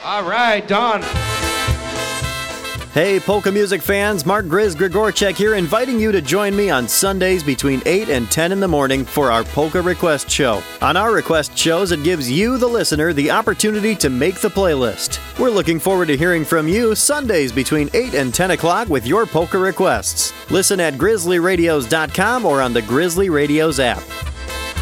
All right, Don. Hey, polka music fans, Mark Grizz Grigorchek here, inviting you to join me on Sundays between 8 and 10 in the morning for our Polka Request Show. On our request shows, it gives you, the listener, the opportunity to make the playlist. We're looking forward to hearing from you Sundays between 8 and 10 o'clock with your polka requests. Listen at grizzlyradios.com or on the Grizzly Radios app.